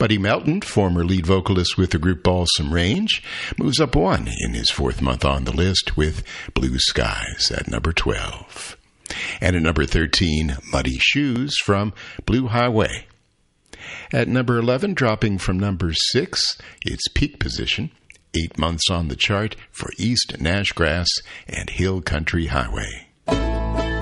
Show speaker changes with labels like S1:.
S1: Buddy Melton, former lead vocalist with the group Balsam Range, moves up 1 in his 4th month on the list with Blue Skies at number 12. And at number 13, Muddy Shoes from Blue Highway. At number 11, dropping from number 6, its peak position, 8 months on the chart for East Nashgrass and Hill Country Highway.